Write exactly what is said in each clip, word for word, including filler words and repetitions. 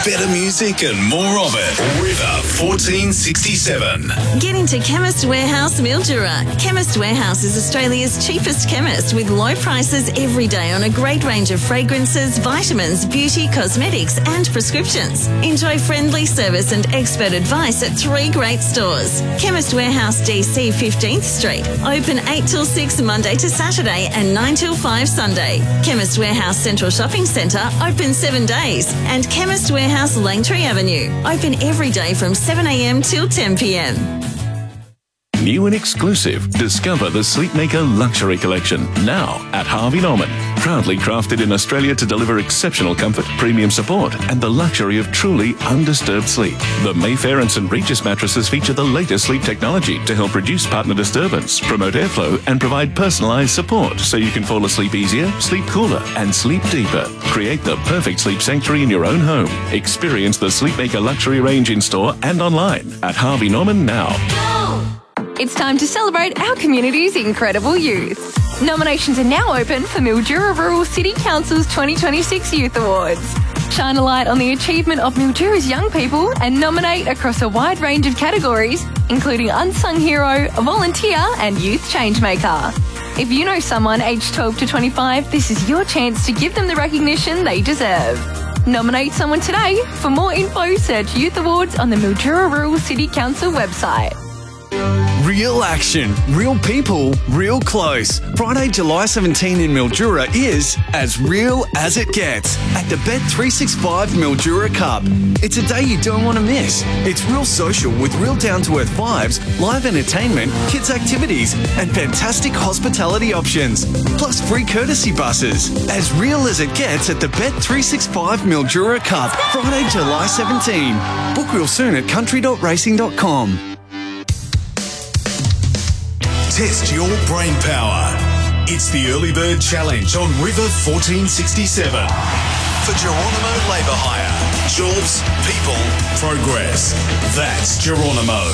better music and more of it. River fourteen sixty-seven. Get into Chemist Warehouse Mildura. Chemist Warehouse is Australia's cheapest chemist with low prices every day on a great range of fragrances, vitamins, beauty, cosmetics and prescriptions. Enjoy friendly service and expert advice at three great stores. Chemist Warehouse D C fifteenth Street. Open eight till six Monday to Saturday and nine till five Sunday. Chemist Warehouse Central Shopping Centre open seven days. And Chemist Warehouse Langtree Avenue open every day from seven a m till ten p m. New and exclusive, discover the Sleepmaker Luxury Collection, now at Harvey Norman. Proudly crafted in Australia to deliver exceptional comfort, premium support and the luxury of truly undisturbed sleep. The Mayfair and St Regis mattresses feature the latest sleep technology to help reduce partner disturbance, promote airflow and provide personalised support so you can fall asleep easier, sleep cooler and sleep deeper. Create the perfect sleep sanctuary in your own home. Experience the Sleepmaker Luxury range in store and online at Harvey Norman now. It's time to celebrate our community's incredible youth. Nominations are now open for Mildura Rural City Council's twenty twenty-six Youth Awards. Shine a light on the achievement of Mildura's young people and nominate across a wide range of categories, including Unsung Hero, Volunteer and Youth Changemaker. If you know someone aged twelve to twenty-five, this is your chance to give them the recognition they deserve. Nominate someone today. For more info, search Youth Awards on the Mildura Rural City Council website. Real action, real people, real close. Friday, July seventeenth in Mildura is as real as it gets at the Bet three sixty-five Mildura Cup. It's a day you don't want to miss. It's real social with real down-to-earth vibes, live entertainment, kids' activities, and fantastic hospitality options. Plus free courtesy buses. As real as it gets at the Bet three sixty-five Mildura Cup. Friday, July seventeenth. Book real soon at country dot racing dot com. Test your brain power. It's the Early Bird Challenge on River fourteen sixty-seven. For Geronimo Labour Hire. Jobs, people, progress. That's Geronimo.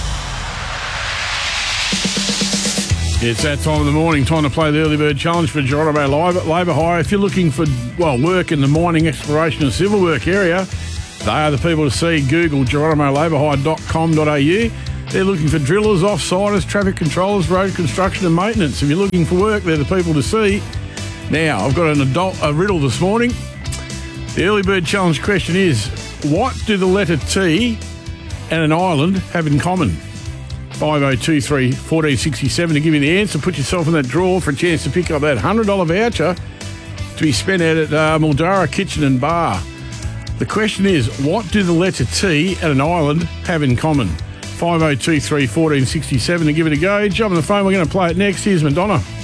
It's that time of the morning, time to play the Early Bird Challenge for Geronimo Labour, Labour Hire. If you're looking for, well, work in the mining, exploration and civil work area, they are the people to see. Google geronimo labour hire dot com dot a u. They're looking for drillers, off-siders, traffic controllers, road construction and maintenance. If you're looking for work, they're the people to see. Now, I've got an adult, a riddle this morning. The Early Bird Challenge question is, what do the letter T and an island have in common? five oh two three, one four six seven to give you the answer. Put yourself in that draw for a chance to pick up that one hundred dollars voucher to be spent out at uh, Mildura Kitchen and Bar. The question is, what do the letter T and an island have in common? five oh two three, one four six seven to give it a go. Jump on the phone, we're going to play it next. Here's Madonna.